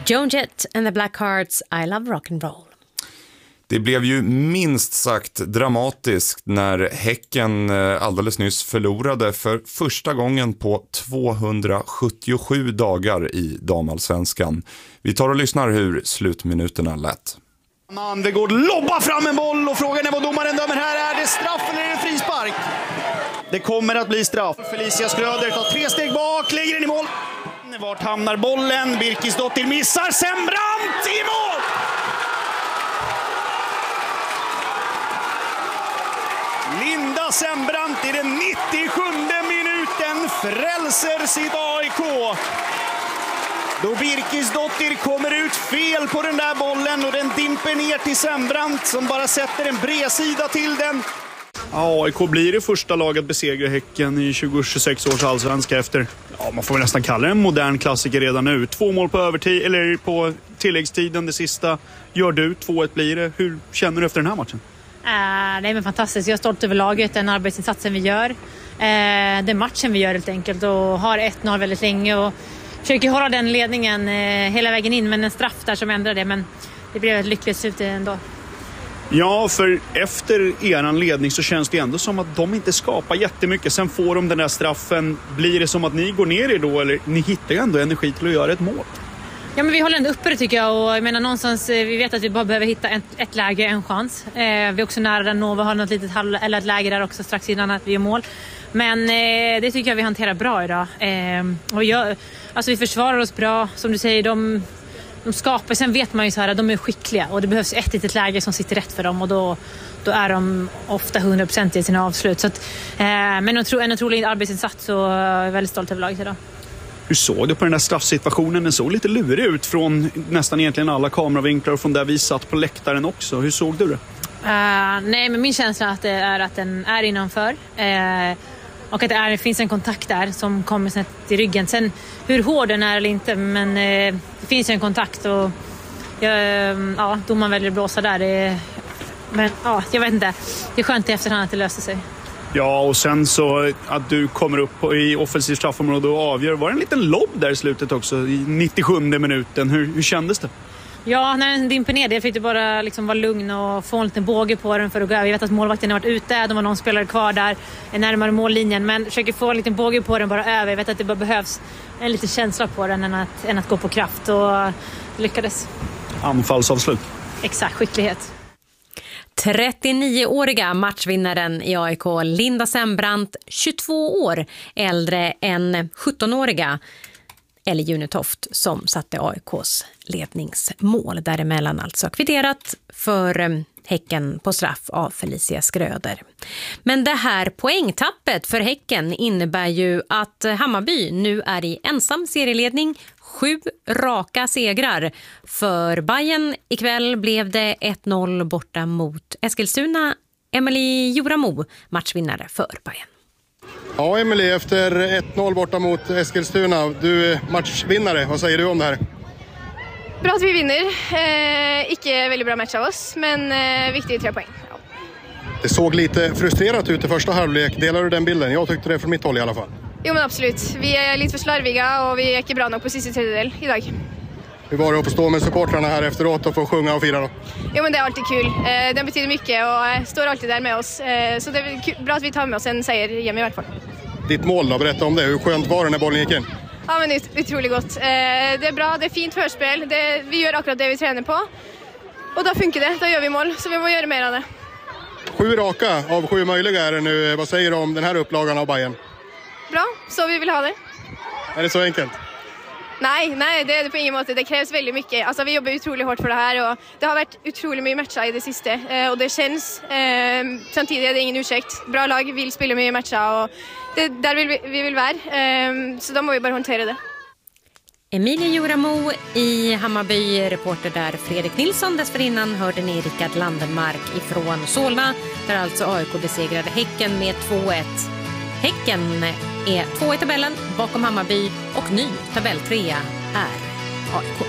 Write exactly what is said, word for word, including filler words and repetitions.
Joan Jett and the Blackhearts, I Love Rock and Roll. Det blev ju minst sagt dramatiskt när Häcken alldeles nyss förlorade för första gången på tvåhundrasjuttiosju dagar i damallsvenskan. Vi tar och lyssnar hur slutminuterna lät. Andegård lobbar fram en boll och frågan är vad domaren dömer här. Är det straff eller är det frispark? Det kommer att bli straff. Felicia Skröder tar tre steg bak, lägger den i mål. Vart hamnar bollen? Birkisdottir missar, Sembrant i mål! Linda Sembrant i den nittiosjunde minuten frälser sitt A I K. Då Birkisdottir kommer ut fel på den där bollen och den dimper ner till Sembrant som bara sätter en bredsida till den. A I K blir det första laget besegra Häcken i tjugo tjugosex års allsvenska efter, ja, man får väl nästan kalla det en modern klassiker redan nu. Två mål på övertid, eller på tilläggstiden, det sista gör du, två ett blir det. Hur känner du efter den här matchen? Uh, nej men fantastiskt, jag är stolt över laget, den arbetsinsatsen vi gör. Uh, den matchen vi gör helt enkelt och har ett noll väldigt länge och försöker hålla den ledningen uh, hela vägen in, men en straff där som ändrar det, men det blev ett lyckligt slut ändå. Ja, för efter eran ledning så känns det ändå som att de inte skapar jättemycket. Sen får de den där straffen. Blir det som att ni går ner er då, eller ni hittar ju ändå energi till att göra ett mål? Ja, men vi håller ändå uppe det tycker jag, och jag menar någonstans, vi vet att vi bara behöver hitta ett, ett läge, en chans. Eh, vi är också nära den Nova har något litet halv, eller ett läge där också strax innan att vi gör mål. Men eh, det tycker jag vi hanterar bra idag. Eh, och jag, alltså vi försvarar oss bra, som du säger, de... De skapar, sen vet man ju så här att de är skickliga och det behövs ett litet läge som sitter rätt för dem och då, då är de ofta hundra procent i sina avslut. Så att, eh, men jag tror en otrolig arbetsinsats och jag är väldigt stolt över laget idag. Hur såg du på den där straffsituationen? Den såg lite lurig ut från nästan egentligen alla kameravinklar och från där vi satt på läktaren också. Hur såg du det? Uh, nej, men min känsla är att, det är att den är innanför. Uh, Och att det, är, det finns en kontakt där som kommer snett i ryggen. Sen hur hård den är eller inte, men eh, det finns ju en kontakt och jag, ja, domaren väljer att blåsa där. Det, men ja, jag vet inte. Det är skönt i efterhand att det löser sig. Ja, och sen så att du kommer upp på, i offensiv straffområde och avgör. Var det en liten lobb där i slutet också i nittiosjunde minuten? Hur, hur kändes det? Ja, när den dimper ner det fick du bara liksom vara lugn och få en liten båge på den för att gå över. Jag vet att målvakten har varit ute, de har någon spelare kvar där närmare mållinjen, men försöker få en liten båge på den bara över. Jag vet att det bara behövs en liten känsla på den än att, än att gå på kraft och lyckades. Anfallsavslut. Exakt, skicklighet. trettionioåriga matchvinnaren i A I K Linda Sembrant, tjugotvå år äldre än sjuttonåriga Ellie Junetoft som satte A I K:s ledningsmål. Däremellan alltså kvitterat för Häcken på straff av Felicia Skröder. Men det här poängtappet för Häcken innebär ju att Hammarby nu är i ensam serieledning. Sju raka segrar. För Bayern ikväll blev det ett noll borta mot Eskilstuna. Emelie Joramo, matchvinnare för Bayern. Ja, Emelie, efter ett noll borta mot Eskilstuna, du är matchvinnare. Vad säger du om det här? Bra att vi vinner. Eh, ikke väldigt bra match av oss, men eh, viktigt tre poäng. Ja. Det såg lite frustrerat ut i första halvlek. Delar du den bilden? Jag tyckte det från mitt håll i alla fall. Jo, men absolut. Vi är lite för slarviga och vi är inte bra nog på sista tredjedel idag. Hur var det att få stå med supportrarna här efteråt och få sjunga och fira då? Jo, men det är alltid kul. Eh, den betyder mycket och står alltid där med oss. Eh, så det är kul, bra att vi tar med oss en seger hem i alla fall. Ditt mål då, berätta om det. Hur skönt var det när bollen gick in? Ja, men ut, otroligt gott. Eh, det är bra, det är fint förspel. Det, vi gör akkurat det vi tränar på. Och då funkar det, då gör vi mål. Så vi måste göra mer av det. Sju raka av sju möjliga är det nu. Vad säger du om den här upplagan av Bayern? Bra, så vi vill ha det. Är det så enkelt? Nej, nej, det är det på ingen måte. Det krävs väldigt mycket. Alltså, vi jobbar otroligt hårt för det här och det har varit otroligt mycket matcher i det sista. Eh, och det känns, eh, samtidigt är det ingen ursäkt. Bra lag vill spela mycket matcher och det, där vill vi, vi vill vara. Eh, så då måste vi bara hantera det. Emilia Joramo i Hammarby, reporter där Fredrik Nilsson. Dessförinnan hörde ni Rickard Landenmark ifrån Solna, där alltså A I K besegrade Häcken med två ett. Häcken är två i tabellen bakom Hammarby och ny tabelltrea är A I K.